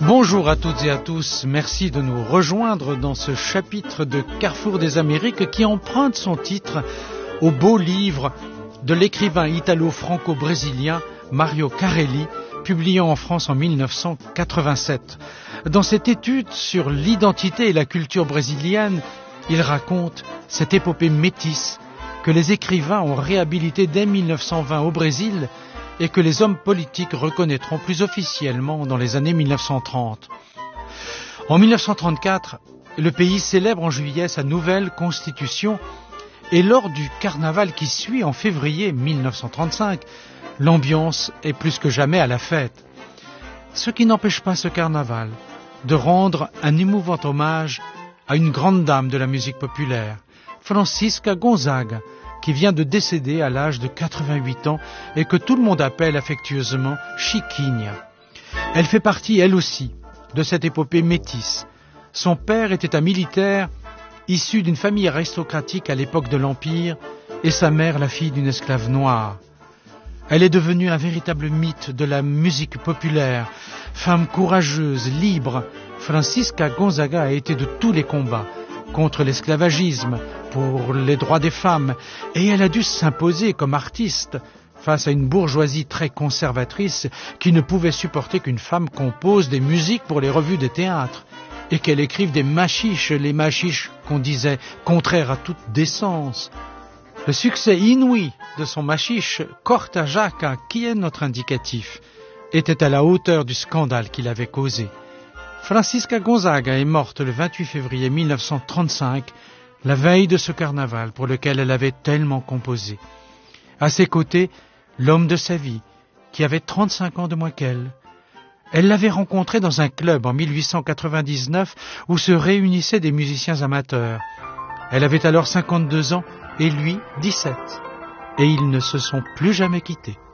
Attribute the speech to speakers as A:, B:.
A: Bonjour à toutes et à tous, merci de nous rejoindre dans ce chapitre de Carrefour des Amériques qui emprunte son titre au beau livre de l'écrivain italo-franco-brésilien Mario Carelli, publié en France en 1987. Dans cette étude sur l'identité et la culture brésilienne, il raconte cette épopée métisse que les écrivains ont réhabilitée dès 1920 au Brésil et que les hommes politiques reconnaîtront plus officiellement dans les années 1930. En 1934, le pays célèbre en juillet sa nouvelle constitution et lors du carnaval qui suit en février 1935, l'ambiance est plus que jamais à la fête. Ce qui n'empêche pas ce carnaval de rendre un émouvant hommage à une grande dame de la musique populaire, Francisca Gonzaga, qui vient de décéder à l'âge de 88 ans et que tout le monde appelle affectueusement Chiquinha. Elle fait partie, elle aussi, de cette épopée métisse. Son père était un militaire issu d'une famille aristocratique à l'époque de l'Empire et sa mère la fille d'une esclave noire. Elle est devenue un véritable mythe de la musique populaire. Femme courageuse, libre, Francisca Gonzaga a été de tous les combats contre l'esclavagisme, pour les droits des femmes, et elle a dû s'imposer comme artiste face à une bourgeoisie très conservatrice qui ne pouvait supporter qu'une femme compose des musiques pour les revues de théâtre et qu'elle écrive des machiches, les machiches qu'on disait contraires à toute décence. Le succès inouï de son machiche Corta Jaca, qui est notre indicatif, était à la hauteur du scandale qu'il avait causé. Francisca Gonzaga est morte le 28 février 1935, la veille de ce carnaval pour lequel elle avait tellement composé. À ses côtés, l'homme de sa vie, qui avait 35 ans de moins qu'elle. Elle l'avait rencontré dans un club en 1899 où se réunissaient des musiciens amateurs. Elle avait alors 52 ans et lui 17. Et ils ne se sont plus jamais quittés.